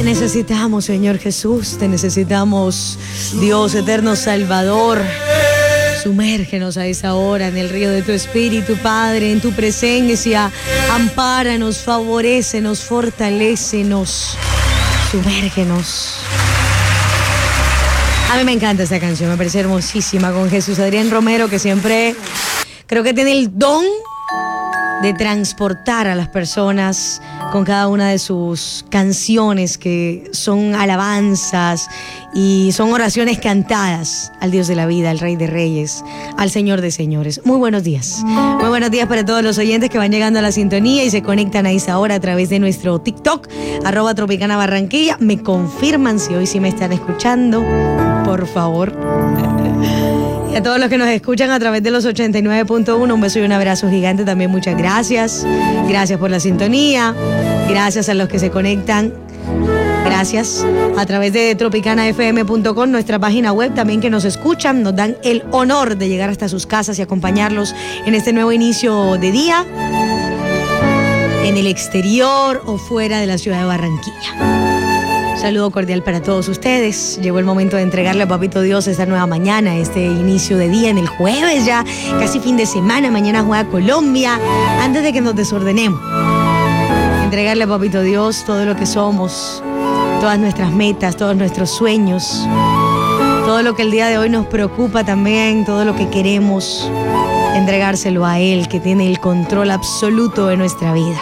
necesitamos, Señor Jesús, te necesitamos, Dios eterno Salvador. Sumérgenos a esa hora en el río de tu Espíritu, Padre, en tu presencia. Ampáranos, favorécenos, fortalécenos, sumérgenos. A mí me encanta esta canción, me parece hermosísima, con Jesús Adrián Romero, que siempre creo que tiene el don de transportar a las personas con cada una de sus canciones, que son alabanzas y son oraciones cantadas al Dios de la vida, al Rey de Reyes, al Señor de Señores. Muy buenos días. Muy buenos días para todos los oyentes que van llegando a la sintonía y se conectan a esa hora a través de nuestro TikTok, @Tropicana_Barranquilla. Me confirman si hoy sí me están escuchando, por favor. Y a todos los que nos escuchan a través de los 89.1, un beso y un abrazo gigante también. Muchas gracias. Gracias por la sintonía. Gracias a los que se conectan. Gracias a través de tropicanafm.com, nuestra página web, también que nos escuchan, nos dan el honor de llegar hasta sus casas y acompañarlos en este nuevo inicio de día, en el exterior o fuera de la ciudad de Barranquilla. Saludo cordial para todos ustedes. Llegó el momento de entregarle a Papito Dios esta nueva mañana, este inicio de día en el jueves, ya casi fin de semana. Mañana juega Colombia. Antes de que nos desordenemos, entregarle a Papito Dios todo lo que somos, todas nuestras metas, todos nuestros sueños, todo lo que el día de hoy nos preocupa también, todo lo que queremos, entregárselo a Él, que tiene el control absoluto de nuestra vida.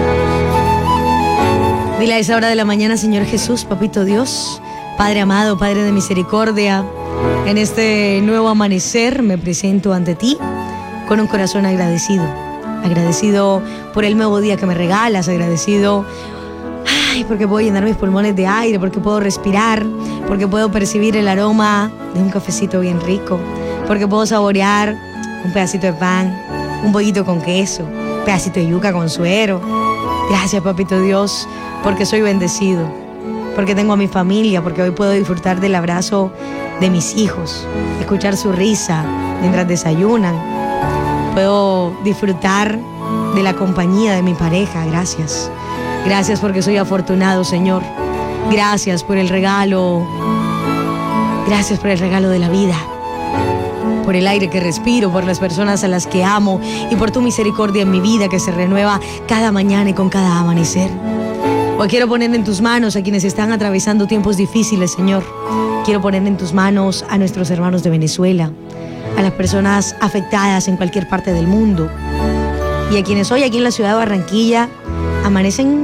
Dile a esa hora de la mañana: Señor Jesús, Papito Dios, Padre amado, Padre de misericordia, en este nuevo amanecer me presento ante ti con un corazón agradecido. Agradecido por el nuevo día que me regalas, agradecido porque puedo llenar mis pulmones de aire, porque puedo respirar, porque puedo percibir el aroma de un cafecito bien rico, porque puedo saborear un pedacito de pan, un pollito con queso, un pedacito de yuca con suero. Gracias, Papito Dios, porque soy bendecido, porque tengo a mi familia, porque hoy puedo disfrutar del abrazo de mis hijos, escuchar su risa mientras desayunan. Puedo disfrutar de la compañía de mi pareja. Gracias. Gracias porque soy afortunado, Señor. Gracias por el regalo. Gracias por el regalo de la vida, por el aire que respiro, por las personas a las que amo y por tu misericordia en mi vida que se renueva cada mañana y con cada amanecer. Hoy quiero poner en tus manos a quienes están atravesando tiempos difíciles, Señor. Quiero poner en tus manos a nuestros hermanos de Venezuela, a las personas afectadas en cualquier parte del mundo y a quienes hoy aquí en la ciudad de Barranquilla amanecen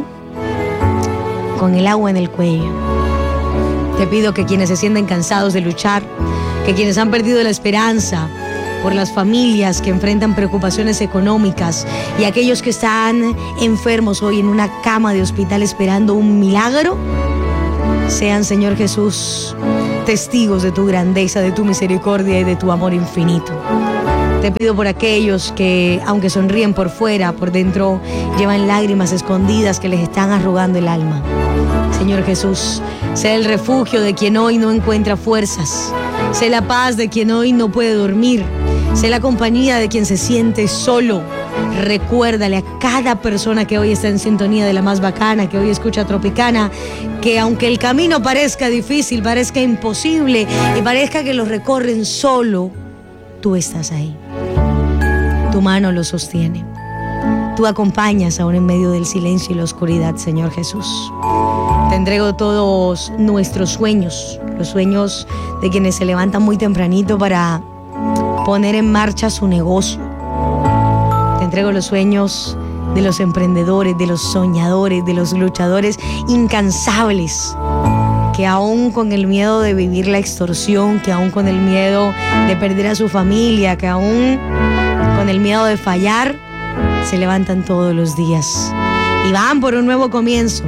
con el agua en el cuello. Te pido que quienes se sienten cansados de luchar, que quienes han perdido la esperanza, por las familias que enfrentan preocupaciones económicas y aquellos que están enfermos hoy en una cama de hospital esperando un milagro, sean, Señor Jesús, testigos de tu grandeza, de tu misericordia y de tu amor infinito. Te pido por aquellos que, aunque sonríen por fuera, por dentro llevan lágrimas escondidas que les están arrugando el alma. Señor Jesús, sé el refugio de quien hoy no encuentra fuerzas. Sé la paz de quien hoy no puede dormir. Sé la compañía de quien se siente solo. Recuérdale a cada persona que hoy está en sintonía de la más bacana, que hoy escucha Tropicana, que aunque el camino parezca difícil, parezca imposible y parezca que lo recorren solo, tú estás ahí. Tu mano lo sostiene. Tú acompañas aún en medio del silencio y la oscuridad, Señor Jesús. Te entrego todos nuestros sueños, los sueños de quienes se levantan muy tempranito para poner en marcha su negocio. Te entrego los sueños de los emprendedores, de los soñadores, de los luchadores incansables, que aún con el miedo de vivir la extorsión, que aún con el miedo de perder a su familia, que aún con el miedo de fallar, se levantan todos los días y van por un nuevo comienzo.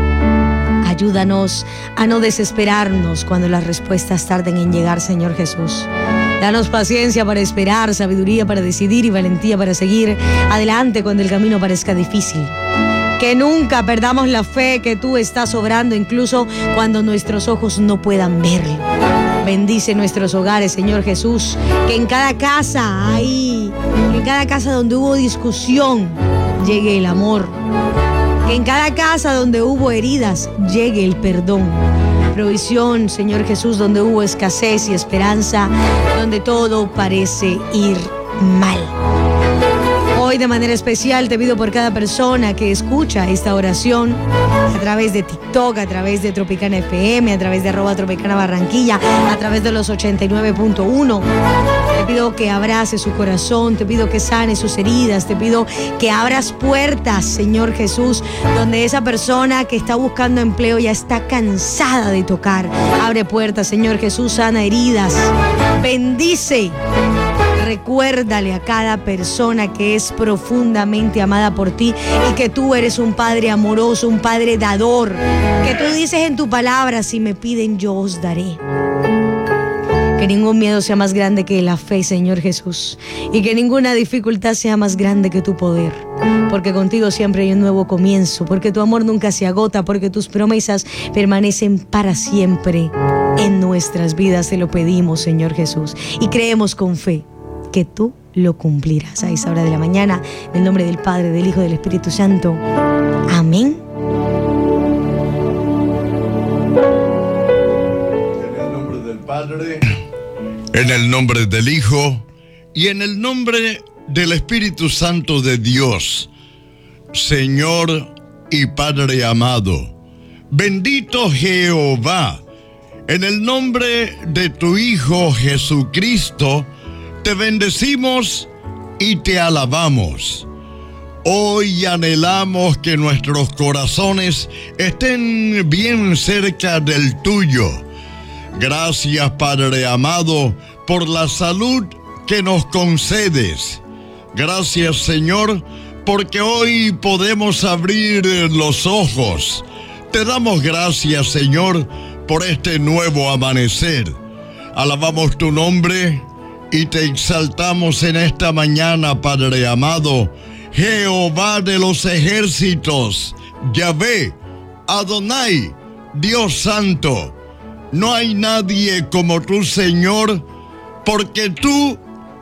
Ayúdanos a no desesperarnos cuando las respuestas tarden en llegar, Señor Jesús. Danos paciencia para esperar, sabiduría para decidir y valentía para seguir adelante cuando el camino parezca difícil. Que nunca perdamos la fe que tú estás obrando, incluso cuando nuestros ojos no puedan verlo. Bendice nuestros hogares, Señor Jesús. Que en cada casa, en cada casa donde hubo discusión, llegue el amor. Que en cada casa donde hubo heridas llegue el perdón. Provisión, Señor Jesús, donde hubo escasez y esperanza, donde todo parece ir mal. Hoy de manera especial te pido por cada persona que escucha esta oración a través de TikTok, a través de Tropicana FM, a través de @Tropicana Barranquilla, a través de los 89.1. Te pido que abraces su corazón, te pido que sanes sus heridas, te pido que abras puertas, Señor Jesús, donde esa persona que está buscando empleo ya está cansada de tocar. Abre puertas, Señor Jesús, sana heridas, bendice. Recuérdale a cada persona que es profundamente amada por ti y que tú eres un Padre amoroso, un Padre dador, que tú dices en tu palabra, si me piden yo os daré. Que ningún miedo sea más grande que la fe, Señor Jesús, y que ninguna dificultad sea más grande que tu poder, porque contigo siempre hay un nuevo comienzo, porque tu amor nunca se agota, porque tus promesas permanecen para siempre en nuestras vidas. Te lo pedimos, Señor Jesús, y creemos con fe que tú lo cumplirás a esa hora de la mañana. En el nombre del Padre, del Hijo y del Espíritu Santo. Amén. En el nombre del Padre, en el nombre del Hijo y en el nombre del Espíritu Santo de Dios. Señor y Padre amado, bendito Jehová, en el nombre de tu Hijo Jesucristo, te bendecimos y te alabamos. Hoy anhelamos que nuestros corazones estén bien cerca del tuyo. Gracias, Padre amado, por la salud que nos concedes. Gracias, Señor, porque hoy podemos abrir los ojos. Te damos gracias, Señor, por este nuevo amanecer. Alabamos tu nombre y te exaltamos en esta mañana, Padre amado. Jehová de los ejércitos, Yahvé, Adonai, Dios Santo. No hay nadie como tú, Señor, porque tú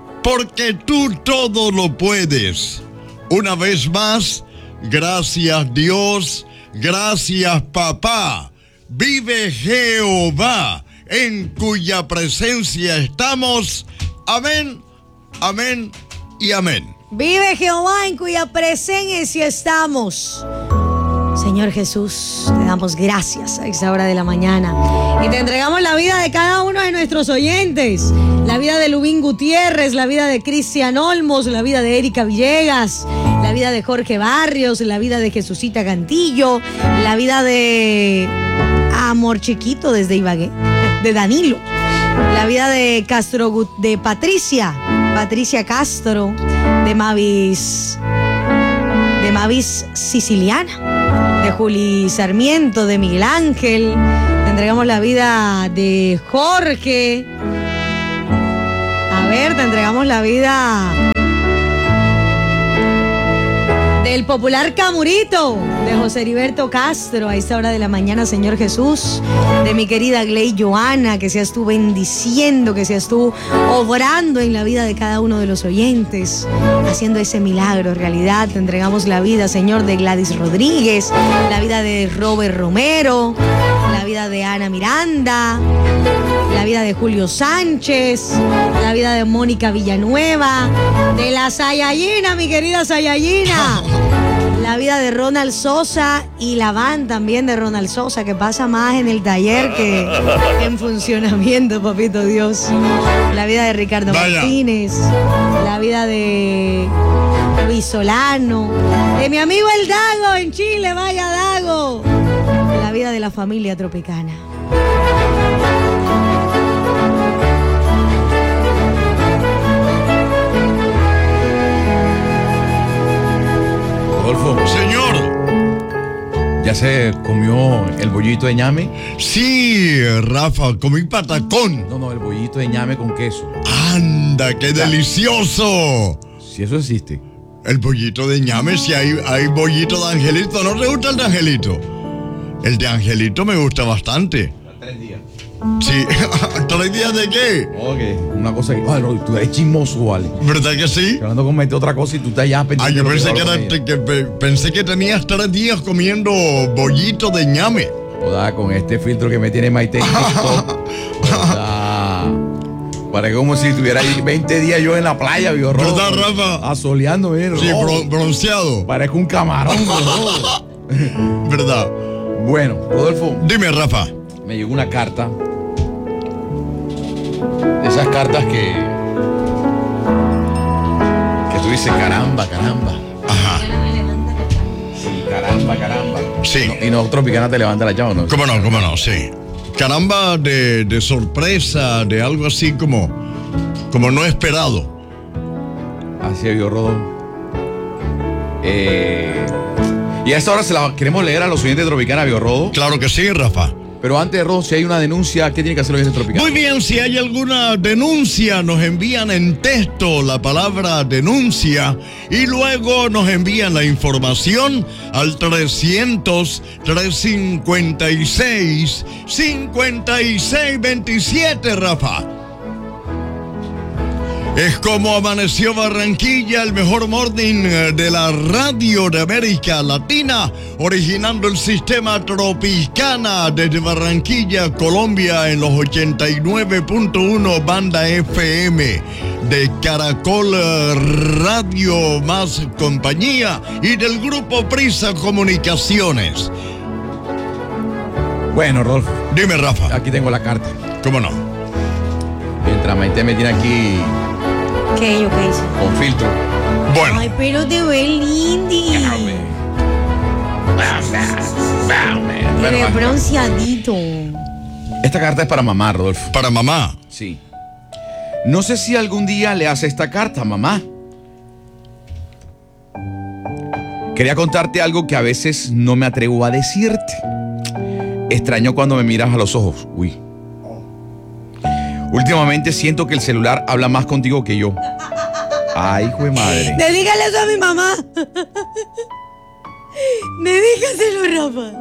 todo lo puedes. Una vez más, gracias Dios, gracias Papá. Vive Jehová, en cuya presencia estamos. Amén, amén y amén. Vive Jehová, en cuya presencia estamos. Señor Jesús, te damos gracias a esta hora de la mañana y te entregamos la vida de cada uno de nuestros oyentes, la vida de Lubín Gutiérrez, la vida de Cristian Olmos, la vida de Erika Villegas, la vida de Jorge Barrios, la vida de Jesucita Cantillo, la vida de Amor Chiquito desde Ibagué, de Danilo, la vida de Patricia Castro, de Mavis Siciliana, de Juli Sarmiento, de Miguel Ángel. Te entregamos la vida de Jorge. Te entregamos la vida del popular Camurito, de José Heriberto Castro, a esta hora de la mañana, Señor Jesús, de mi querida Gley Joana, que seas tú bendiciendo, que seas tú obrando en la vida de cada uno de los oyentes, haciendo ese milagro realidad. Te entregamos la vida, Señor, de Gladys Rodríguez, la vida de Robert Romero, la vida de Ana Miranda, la vida de Julio Sánchez, la vida de Mónica Villanueva, de la Sayayina, mi querida Sayayina, la vida de Ronald Sosa y la van también de Ronald Sosa, que pasa más en el taller que en funcionamiento, papito Dios. La vida de Ricardo Martínez, la vida de Luis Solano, de mi amigo El Dago en Chile, vaya Dago, la vida de la familia Tropicana. Rodolfo. Señor. ¿Ya se comió el bollito de ñame? Sí, Rafa, comí patacón. No, el bollito de ñame con queso. ¡Anda, qué delicioso! Si eso existe. El bollito de ñame, si hay bollito de angelito. ¿No te gusta el de angelito? El de angelito me gusta bastante. 3 días. Sí, ¿3 días de qué? Ok, una cosa que. Ay, tú eres chismoso, vale. ¿Verdad que sí? Hablando con meter otra cosa y tú estás ya pendiente. Yo de lo pensé hablo que, con ella. pensé que tenías 3 días comiendo bollito de ñame. Joda, con este filtro que me tiene Maite en TikTok. Joda. Parece como si estuviera ahí 20 días yo en la playa, viejo Rodo. ¿Verdad, Rafa? Asoleando, bien. Sí, bronceado. Parezco un camarón, viejo. ¿Verdad? Bueno, Rodolfo, Dime, Rafa. me llegó una carta. Esas cartas que tú dices, caramba. Ajá. Sí, caramba. Sí. No, y no, Tropicana te levanta la llave, ¿no? ¿Cómo no? Sí. Caramba de sorpresa, de algo así como no esperado. Así es, Rodolfo. Y a esta hora se la queremos leer a los oyentes de Tropicana, Rodo. Claro que sí, Rafa. Pero antes, Rodo, si hay una denuncia, ¿qué tiene que hacer los oyentes de Tropicana? Muy bien, si hay alguna denuncia, nos envían en texto la palabra denuncia y luego nos envían la información al 300-356-5627, Rafa. Es como amaneció Barranquilla, el mejor morning de la radio de América Latina, originando el sistema Tropicana desde Barranquilla, Colombia, en los 89.1 banda FM de Caracol Radio Más Compañía y del grupo Prisa Comunicaciones. Bueno, Rodolfo, Dime, Rafa. aquí tengo la carta. ¿Cómo no? Mientras Maite me tiene aquí ¿Qué hice? con filtro. Bueno, Ay, pero te ve lindy. Te ve bronceadito. Esta carta es para mamá, Rodolfo. para mamá. Sí. No sé si algún día le hace esta carta, mamá. Quería contarte algo que a veces no me atrevo a decirte. Extraño cuando me miras a los ojos. Uy. Últimamente siento que el celular habla más contigo que yo. Ay, hijo de madre. Dedícale eso a mi mamá. Dedícaselo, Rafa.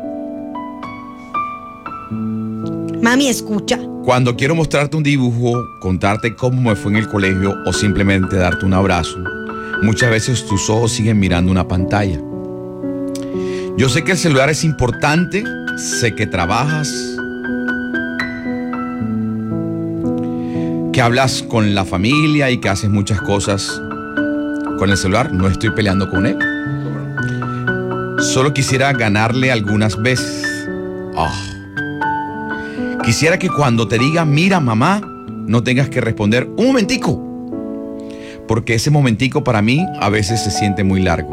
Mami, escucha. Cuando quiero mostrarte un dibujo, contarte cómo me fue en el colegio o simplemente darte un abrazo, muchas veces tus ojos siguen mirando una pantalla. Yo sé que el celular es importante, sé que trabajas, que hablas con la familia y que haces muchas cosas con el celular. No estoy peleando con él. Solo quisiera ganarle algunas veces. Quisiera que cuando te diga, mira mamá, no tengas que responder un momentico. Porque ese momentico para mí a veces se siente muy largo.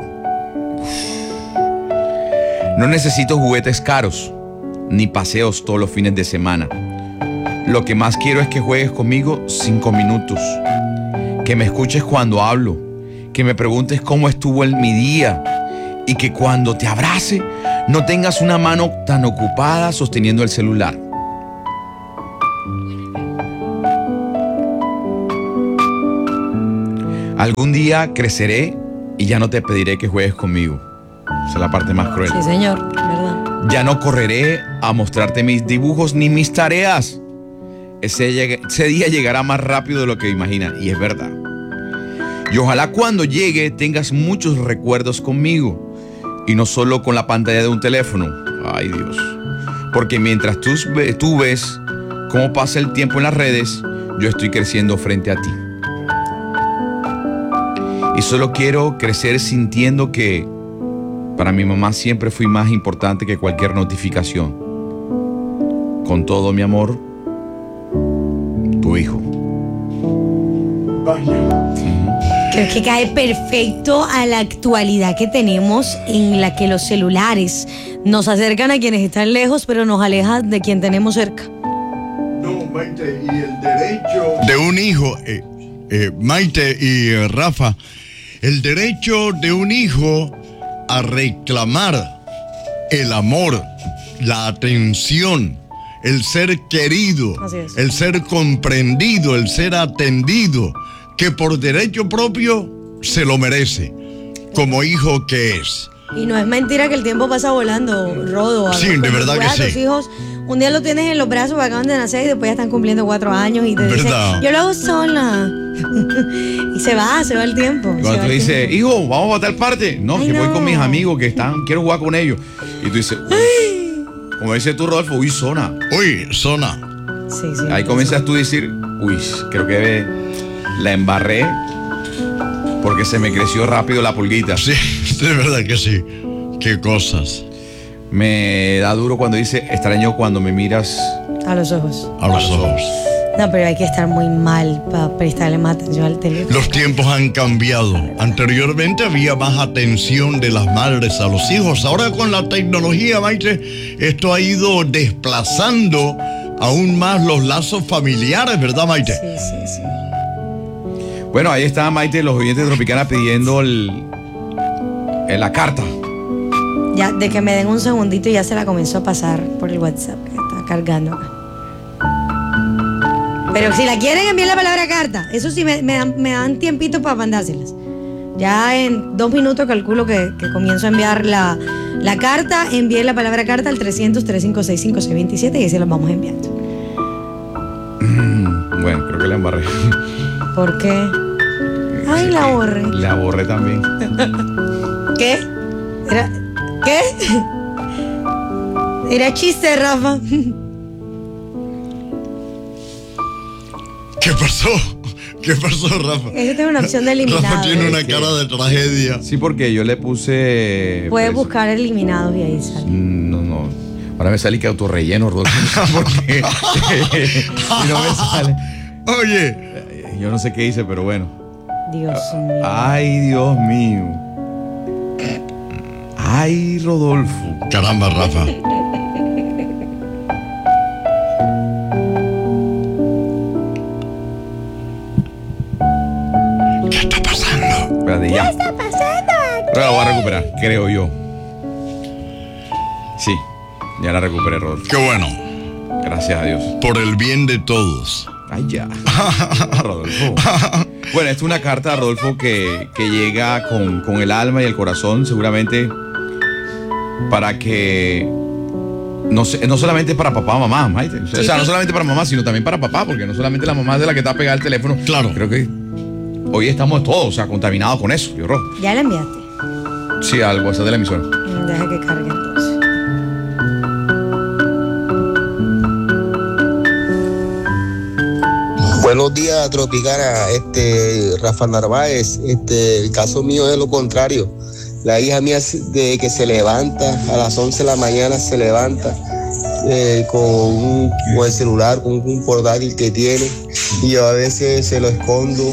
No necesito juguetes caros, ni paseos todos los fines de semana. Lo que más quiero es que juegues conmigo 5 minutos. Que me escuches cuando hablo. Que me preguntes cómo estuvo mi día. Y que cuando te abrace, no tengas una mano tan ocupada sosteniendo el celular. Algún día creceré y ya no te pediré que juegues conmigo. Esa es la parte más cruel. Sí, señor, ¿verdad? Ya no correré a mostrarte mis dibujos ni mis tareas. Ese día llegará más rápido de lo que imaginas. Y es verdad. Y ojalá cuando llegue tengas muchos recuerdos conmigo. Y no solo con la pantalla de un teléfono. Ay, Dios. Porque mientras tú ves cómo pasa el tiempo en las redes, yo estoy creciendo frente a ti. Y solo quiero crecer sintiendo que para mi mamá siempre fui más importante que cualquier notificación. Con todo mi amor, tu hijo. Creo que cae perfecto a la actualidad que tenemos, en la que los celulares nos acercan a quienes están lejos, pero nos alejan de quien tenemos cerca. No, Maite, y el derecho de un hijo, Maite y Rafa, el derecho de un hijo a reclamar el amor, la atención, el ser querido, Así es. el ser comprendido, el ser atendido, que por derecho propio se lo merece, como hijo que es. Y no es mentira que el tiempo pasa volando, Rodo. Sí, de verdad que sí. Los hijos, un día lo tienes en los brazos porque acaban de nacer y después ya están cumpliendo 4 años y te dicen, yo lo hago sola. Y se va el tiempo. Cuando tú dices, hijo, vamos a tal parte. No, Ay, que voy no. con mis amigos que quiero jugar con ellos. Y tú dices, uy, como dices tú, Rodolfo, uy, zona. Uy, zona. Sí. Ahí comienzas tú a decir, uy, creo que la embarré porque se me creció rápido la pulguita. Sí, de verdad que sí. Qué cosas. Me da duro cuando dice, extraño cuando me miras A los ojos. A los ojos. No, pero hay que estar muy mal para prestarle más atención al teléfono. Los tiempos han cambiado. Anteriormente había más atención de las madres a los hijos. Ahora con la tecnología, Maite, esto ha ido desplazando aún más los lazos familiares, ¿verdad, Maite? Sí. Bueno, ahí está Maite, los oyentes de Tropicana pidiendo la carta. Ya, de que me den un segundito ya se la comenzó a pasar por el WhatsApp, que está cargando acá. Pero si la quieren enviar la palabra carta, eso sí me dan tiempito para mandárselas. Ya en 2 minutos calculo que comienzo a enviar la carta. Envié la palabra carta al 300-356-5627 y ahí se las vamos enviando. Bueno, creo que la embarré. ¿Por qué? Ay, la borré. La borré también. ¿Qué? ¿Qué? Era chiste, Rafa. ¿Qué pasó? ¿Qué pasó, Rafa? Esa tiene una opción de eliminados. Rafa tiene una Es que- cara de tragedia. Sí, porque yo le puse... Puedes pues, buscar eliminados y ahí sale. No. Ahora me sale que autorrelleno, Rodolfo. No sé por qué. Y no me sale. Oye, Yo no sé qué hice, pero bueno. Dios mío. Ay, Dios mío. Ay, Rodolfo. caramba, Rafa. ¿Qué está pasando? Espérate, ya. ¿Qué está pasando? Pero la voy a recuperar, creo yo. Sí, ya la recuperé, Rodolfo. Qué bueno, Gracias a Dios. por el bien de todos. Ay, ya. Rodolfo. Bueno, esta es una carta, Rodolfo, que llega con el alma y el corazón, seguramente, para que no solamente para papá, mamá, Maite. O sea, no solamente para mamá, sino también para papá, porque no solamente la mamá es de la que está pegada al teléfono. Claro. Creo que hoy estamos todos, o sea, contaminados con eso, yo, Rojo. ¿Ya la enviaste? Sí, al WhatsApp de la emisora. Deja que cargue entonces. Buenos días, Tropicana. Rafa Narváez. El caso mío es lo contrario. La hija mía, de que se levanta a las 11 de la mañana, se levanta con el celular, con un portátil que tiene, y yo a veces se lo escondo.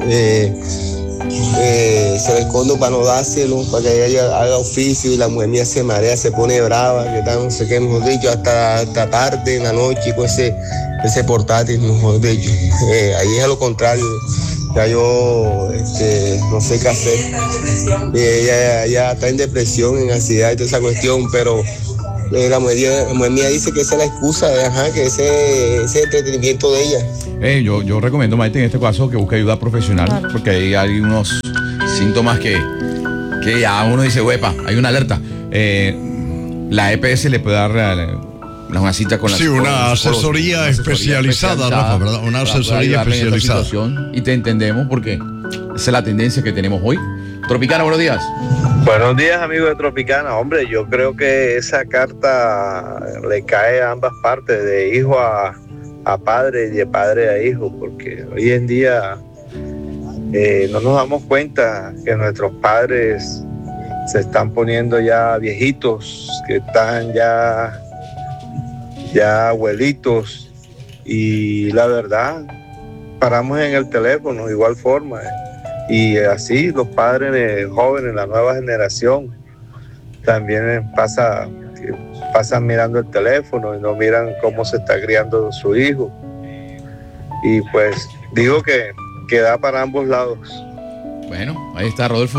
Se lo escondo para no dárselo, para que ella haga oficio, y la mujer mía se marea, se pone brava, que tal, no sé qué, mejor dicho, hasta tarde en la noche con ese portátil, mejor dicho. Ahí es a lo contrario, ya yo no sé qué hacer. Ella está en depresión, en ansiedad y toda esa cuestión, pero la mujer mía dice que esa es la excusa, que ese es el entretenimiento de ella. Yo recomiendo, Maite, en este caso, que busque ayuda profesional, Claro. porque ahí hay unos síntomas que ya uno dice, huepa, hay una alerta. La EPS le puede dar una cita con la Sí, una asesoría especializada, Rafa, ¿verdad? Una asesoría especializada. Y te entendemos porque esa es la tendencia que tenemos hoy. Tropicana, buenos días. Buenos días, amigos de Tropicana. Hombre, yo creo que esa carta le cae a ambas partes, de hijo a padre y de padre a hijo, porque hoy en día no nos damos cuenta que nuestros padres se están poniendo ya viejitos, que están ya abuelitos, y la verdad, paramos en el teléfono de igual forma. Y así los padres jóvenes, la nueva generación, también pasan mirando el teléfono y no miran cómo se está criando su hijo. Y pues digo que da para ambos lados. Bueno, ahí está Rodolfo.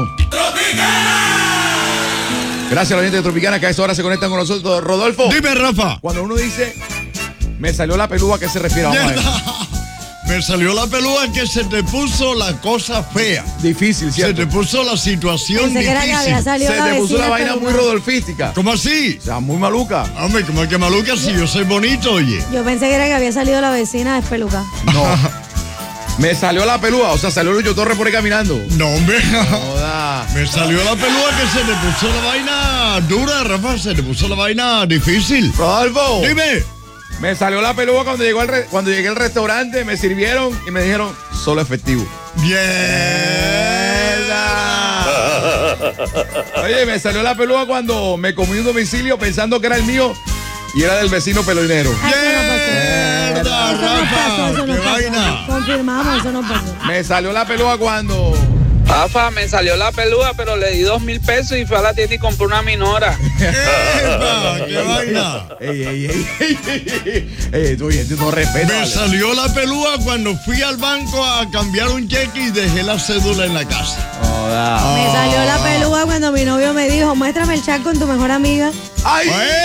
Gracias a la gente de Tropicana que a esta hora se conectan con nosotros. Rodolfo, Dime, Rafa. cuando uno dice, me salió la pelúa, ¿a qué se refiere? Vamos a ver. Me salió la pelúa que se te puso la cosa fea. Difícil, Se ¿cierto? te puso la situación Pensé que era que había difícil. salido Se la te puso vecina la vaina muy peluca. rodolfística. ¿Cómo así? O sea, muy maluca. Hombre, ¿cómo es que maluca si yo soy bonito, oye? Yo pensé que era que había salido la vecina despelucada. No. Me salió la pelúa, o sea, salió Lucho Torres por ahí caminando. No, hombre. Joda. Me salió la pelúa que se te puso la vaina dura, Rafa. Se te puso la vaina difícil. Rodolfo. Dime. Me salió la pelúa cuando llegué al restaurante, me sirvieron y me dijeron solo efectivo. Oye, me salió la pelúa cuando me comí un domicilio pensando que era el mío y era del vecino pelonero. Ay, eso no pasó. Mierda, Eso no pasó, Rafa. eso ¡Qué no pasó. vaina! Confirmamos, eso no pasó. Me salió la pelúa cuando... Rafa, me salió la pelúa, pero le di 2,000 pesos y fue a la tienda y compré una minora. ¡Epa! ¡Qué vaina! Ey, tú oyente, no respeta. Me salió la pelúa cuando fui al banco a cambiar un cheque y dejé la cédula en la casa. Joda. Me salió la pelúa cuando mi novio me dijo, muéstrame el chat con tu mejor amiga. ¡Ay!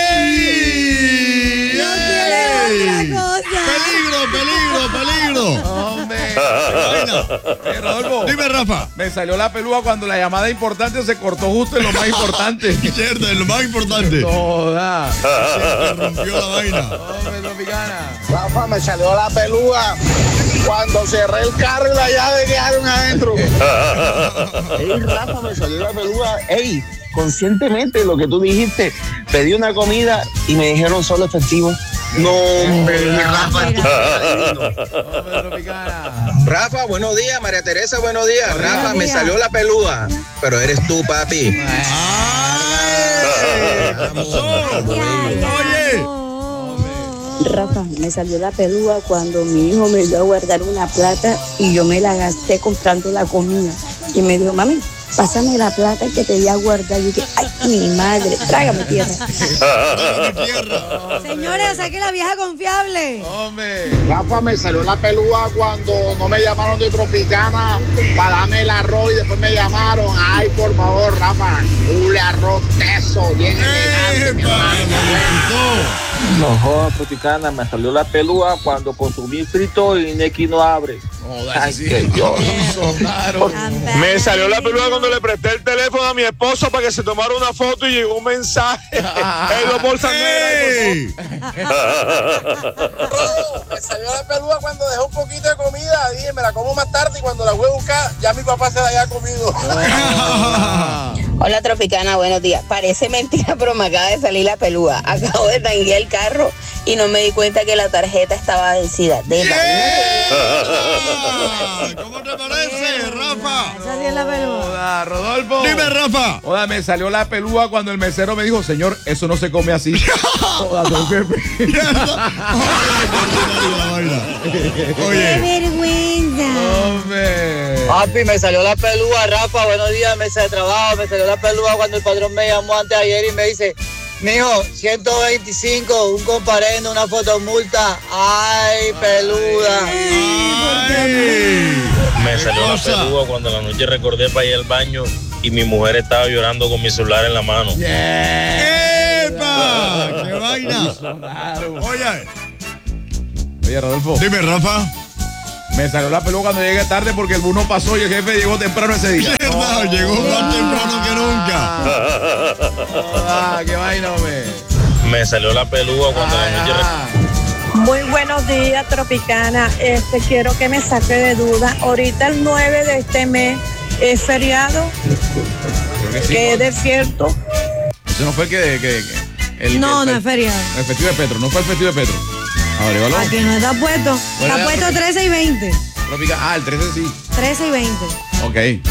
¡Ey! No quiere otra cosa. ¡Peligro! ¡Hombre! Vaina. Rodolfo, Dime, Rafa. me salió la pelúa cuando la llamada importante se cortó justo en lo más importante. Cierto, es lo más importante. Joda. Se rompió la vaina. Hombre, Tropicana. Rafa, me salió la pelúa cuando cerré el carro y la llave quedaron adentro. Ey, Rafa, me salió la pelúa. Ey, conscientemente lo que tú dijiste, pedí una comida y me dijeron solo efectivo. No, hombre, Rafa. Hombre, Tropicana. Rafa, buenos días. María Teresa, buenos días. Buenos Rafa, me días. salió la pelúa, pero eres tú, papi. ¡Ay! ¿Qué pasó? Oye. Rafa, me salió la pelúa cuando mi hijo me dio a guardar una plata y yo me la gasté comprando la comida. Y me dijo, mami, pásame la plata que te di a guardar. Y yo dije, ay, mi madre, trágame tierra. Señores, saque la vieja confiable. Hombre. Rafa, me salió la pelúa cuando no me llamaron de Tropicana para darme el arroz y después me llamaron. Ay, por favor, Rafa, un arroz teso, bien elegante, mi ¡Epa! hermano. No jodas, Tropicana, me salió la pelúa cuando consumí frito y Neki no abre. Joda, Ay, sí. que Dios. Sonaron. Me salió la pelúa cuando le presté el teléfono a mi esposo para que se tomara una foto y llegó un mensaje en los bolsas negras. ¡Ey! Me salió la pelúa cuando dejé un poquito de comida. Dije, me la como más tarde y cuando la voy a buscar, ya mi papá se la había comido. Hola, Tropicana, buenos días. Parece mentira, pero me acaba de salir la pelúa. Acabo de tanguear el carro y no me di cuenta que la tarjeta estaba vencida. De ¿Cómo te parece, Rafa? Esa sí es la pelúa. Joda, Rodolfo. Dime, Rafa. Joda, me salió la pelúa cuando el mesero me dijo, señor, eso no se come así. Joda, tengo que... Oye, vergüenza! Hombre. Papi, me salió la pelúa, Rafa, buenos días, mesa de trabajo. Me salió la pelúa cuando el patrón me llamó antes de ayer y me dice, mijo, 125, un comparendo, una fotomulta. Ay, peluda. me salió la pelúa cuando la noche recordé para ir al baño y mi mujer estaba llorando con mi celular en la mano. ¡Epa! ¡Qué vaina! Oye, Rodolfo. Dime, Rafa. Me salió la pelúa cuando llegué tarde porque el bus no pasó y el jefe llegó temprano ese día. Mierda, llegó más temprano que nunca. ¡Qué vaina, hombre! Me salió la pelúa cuando la noche Muy buenos días, Tropicana. Quiero que me saque de duda. Ahorita el 9 de este mes es feriado, que es desierto. Ese no fue el que No es feriado. el festivo de Petro, no fue el festivo de Petro. Ahora, ¿vale? Aquí no está puesto. Bueno, Está puesto 13 y 20. El 13 sí. 13 y 20. Ok.